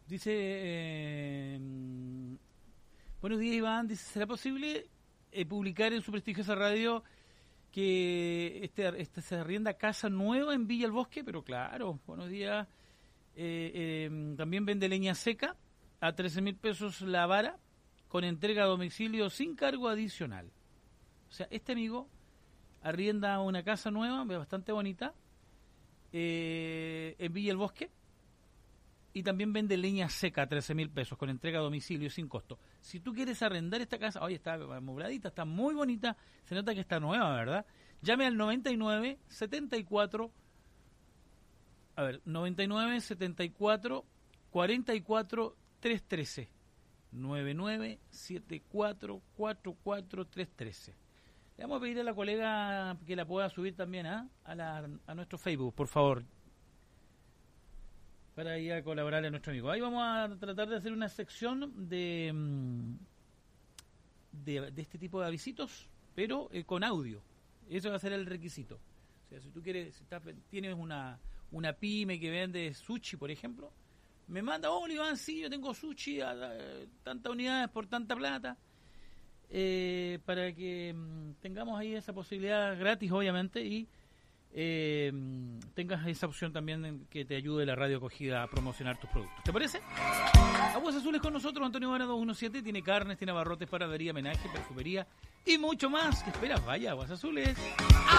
Dice, buenos días Iván, dice, ¿será posible publicar en su prestigiosa radio que se arrienda casa nueva en Villa El Bosque? Pero claro, buenos días. También vende leña seca a 13,000 pesos la vara, con entrega a domicilio sin cargo adicional. O sea, este amigo arrienda una casa nueva, bastante bonita, en Villa El Bosque, y también vende leña seca a 13,000 pesos, con entrega a domicilio sin costo. Si tú quieres arrendar esta casa, oye, está amobladita, está muy bonita, se nota que está nueva, ¿verdad? Llame al 99 74 44 313. 9974 44 313. Le vamos a pedir a la colega que la pueda subir también a nuestro Facebook, por favor, para ir a colaborarle a nuestro amigo. Ahí vamos a tratar de hacer una sección de este tipo de avisitos, pero con audio. Eso va a ser el requisito. O sea, si tú quieres, tienes una pyme que vende sushi, por ejemplo, me manda, Iván, sí, yo tengo sushi a tantas unidades por tanta plata, para que tengamos ahí esa posibilidad gratis, obviamente, y tengas esa opción también que te ayude la radio acogida a promocionar tus productos. ¿Te parece? Aguas Azules con nosotros, Antonio Vara 217, tiene carnes, tiene abarrotes, panadería, menaje, perfumería y mucho más. ¿Qué esperas? Vaya, Aguas Azules.